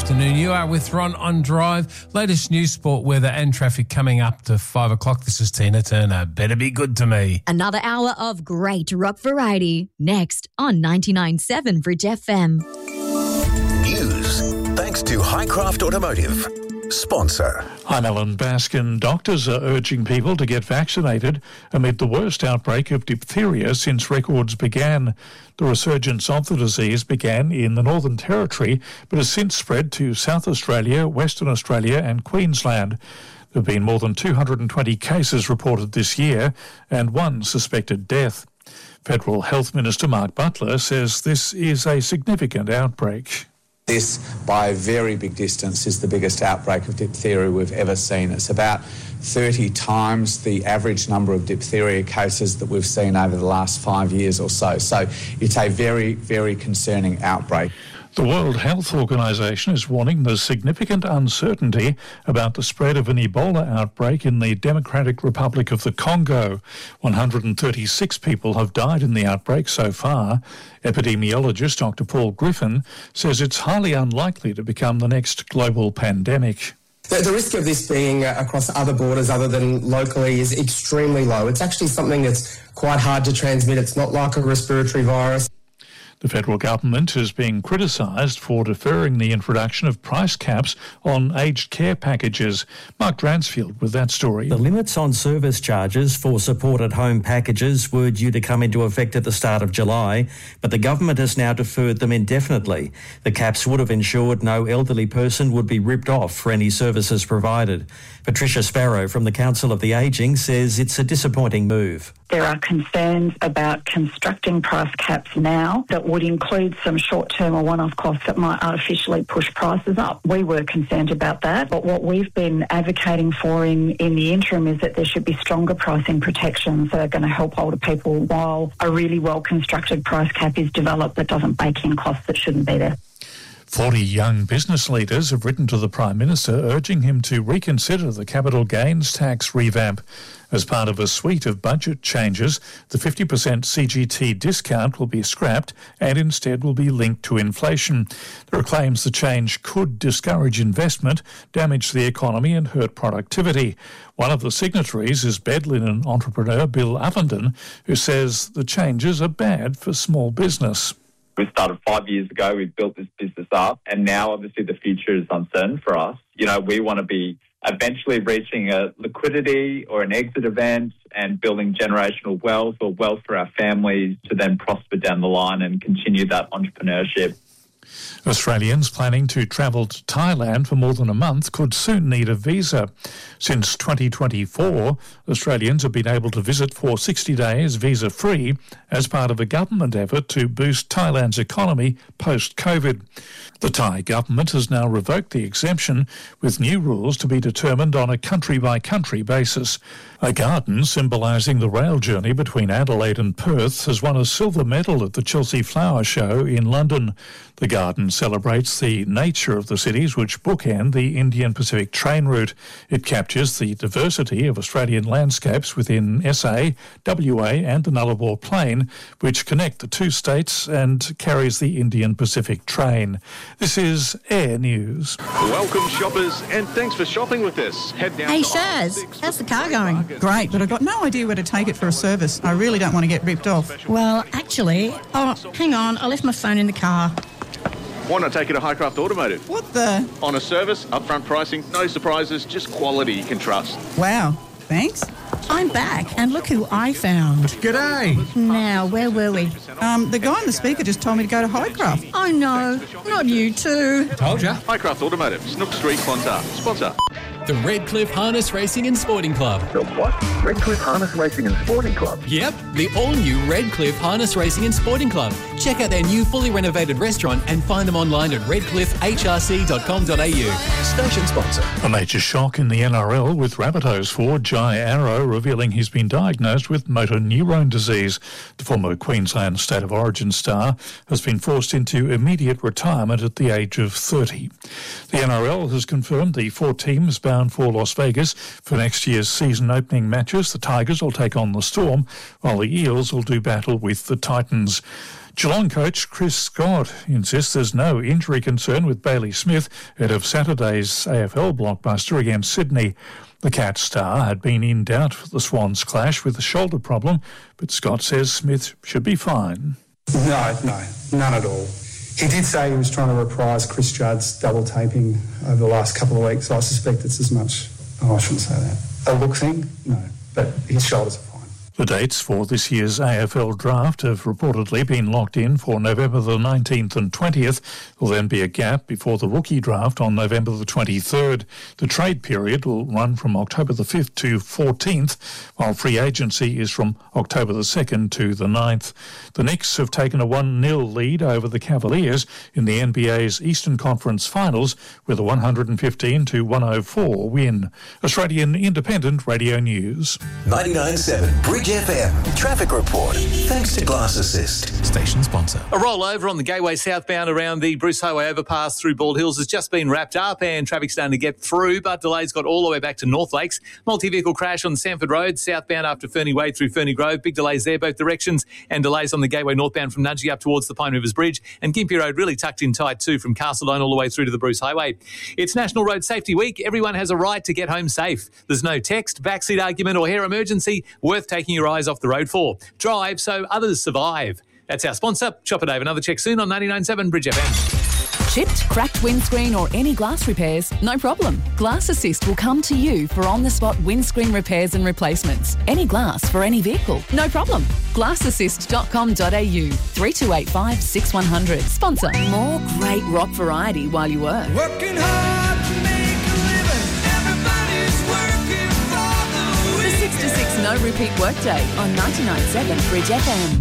afternoon. You are with Ron on Drive. Latest news, sport, weather and traffic coming up to 5 o'clock. This is Tina Turner. Better Be Good to Me. Another hour of great rock variety. Next on 99.7 Bridge FM. News. Thanks to Highcraft Automotive. Sponsor. I'm Alan Baskin. Doctors are urging people to get vaccinated amid the worst outbreak of diphtheria since records began. The resurgence of the disease began in the Northern Territory, but has since spread to South Australia, Western Australia and Queensland. There have been more than 220 cases reported this year and one suspected death. Federal Health Minister Mark Butler says this is a significant outbreak. This, by a very big distance, is the biggest outbreak of diphtheria we've ever seen. It's about 30 times the average number of diphtheria cases that we've seen over the last 5 years or so. So it's a very, very concerning outbreak. The World Health Organization is warning there's significant uncertainty about the spread of an Ebola outbreak in the Democratic Republic of the Congo. 136 people have died in the outbreak so far. Epidemiologist Dr. Paul Griffin says it's highly unlikely to become the next global pandemic. The risk of this being across other borders other than locally is extremely low. It's actually something that's quite hard to transmit. It's not like a respiratory virus. The federal government is being criticised for deferring the introduction of price caps on aged care packages. Mark Dransfield with that story. The limits on service charges for supported home packages were due to come into effect at the start of July, but the government has now deferred them indefinitely. The caps would have ensured no elderly person would be ripped off for any services provided. Patricia Sparrow from the Council of the Ageing says it's a disappointing move. There are concerns about constructing price caps now that would include some short-term or one-off costs that might artificially push prices up. We were concerned about that, but what we've been advocating for in the interim is that there should be stronger pricing protections that are going to help older people while a really well-constructed price cap is developed that doesn't bake in costs that shouldn't be there. 40 young business leaders have written to the Prime Minister urging him to reconsider the capital gains tax revamp. As part of a suite of budget changes, the 50% CGT discount will be scrapped and instead will be linked to inflation. There are claims the change could discourage investment, damage the economy and hurt productivity. One of the signatories is bed linen entrepreneur Bill Avenden, who says the changes are bad for small business. We started 5 years ago, we built this business up, and now obviously the future is uncertain for us. You know, we want to be eventually reaching a liquidity or an exit event and building generational wealth or wealth for our families to then prosper down the line and continue that entrepreneurship. Australians planning to travel to Thailand for more than a month could soon need a visa. Since 2024, Australians have been able to visit for 60 days visa-free as part of a government effort to boost Thailand's economy post-COVID. The Thai government has now revoked the exemption, with new rules to be determined on a country-by-country basis. A garden symbolising the rail journey between Adelaide and Perth has won a silver medal at the Chelsea Flower Show in London. The garden celebrates the nature of the cities which bookend the Indian Pacific train route. It captures the diversity of Australian landscapes within SA, WA and the Nullarbor Plain, which connect the two states and carries the Indian Pacific train. This is Air News. Welcome shoppers and thanks for shopping with us. Head down Hey Shaz, how's the car going? Great, but I've got no idea where to take it for a service. I really don't want to get ripped off. Well, actually, hang on, I left my phone in the car. Why not take it to Highcraft Automotive? What the? On a service, upfront pricing, no surprises, just quality you can trust. Wow, thanks. I'm back, and look who I found. G'day. Now, where were we? The guy on the speaker just told me to go to Highcraft. Oh no, not you too. Told ya. Highcraft Automotive, Snook Street, Clontarf. Sponsor. The Redcliffe Harness Racing and Sporting Club. The what? Redcliffe Harness Racing and Sporting Club? Yep, the all-new Redcliffe Harness Racing and Sporting Club. Check out their new fully renovated restaurant and find them online at redcliffehrc.com.au. Station sponsor. A major shock in the NRL with Rabbitohs forward Jai Arrow revealing he's been diagnosed with motor neurone disease. The former Queensland State of Origin star has been forced into immediate retirement at the age of 30. The NRL has confirmed the 4 teams bound bound for Las Vegas for next year's season opening matches. The Tigers will take on the Storm, while the Eels will do battle with the Titans. Geelong coach Chris Scott insists there's no injury concern with Bailey Smith ahead of Saturday's AFL blockbuster against Sydney. The Cat star had been in doubt for the Swans clash with a shoulder problem, but Scott says Smith should be fine. No, none at all. He did say he was trying to reprise Chris Judd's double taping over the last couple of weeks. I suspect it's as much, I shouldn't say that, a look thing? No, but his shoulders are fine. The dates for this year's AFL draft have reportedly been locked in for November the 19th and 20th. There'll then be a gap before the rookie draft on November the 23rd. The trade period will run from October the 5th to 14th, while free agency is from October the 2nd to the 9th. The Knicks have taken a 1-0 lead over the Cavaliers in the NBA's Eastern Conference Finals with a 115-104 win. Australian Independent Radio News. 99.7 Bridge FM traffic report. Thanks to Glass Assist. Station sponsor. A rollover on the Gateway southbound around the Bruce Highway overpass through Bald Hills has just been wrapped up and traffic's starting to get through, but delays got all the way back to North Lakes. Multi-vehicle crash on Sanford Road, southbound after Ferny Way through Ferny Grove. Big delays there both directions, and delays on the Gateway northbound from Nudgee up towards the Pine Rivers Bridge, and Gympie Road really tucked in tight too from Castledone all the way through to the Bruce Highway. It's National Road Safety Week. Everyone has a right to get home safe. There's no text, backseat argument or hair emergency worth taking your eyes off the road for. Drive so others survive. That's our sponsor. Shop it over. Another check soon on 99.7 Bridge FM. Chipped, cracked windscreen or any glass repairs? No problem. Glass Assist will come to you for on-the-spot windscreen repairs and replacements. Any glass for any vehicle? No problem. Glassassist.com.au 3285 6100. Sponsor. More great rock variety while you work. Working hard to make a living. Everybody's working for the weekend. The 6 to 6 no repeat workday on 99.7 Bridge FM.